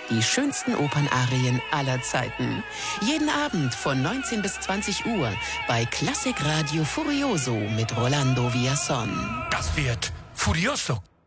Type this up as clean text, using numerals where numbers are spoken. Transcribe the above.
Die schönsten Opernarien aller Zeiten. Jeden Abend von 19 bis 20 Uhr bei Klassikradio Furioso mit Rolando Villazón. Das wird Furioso.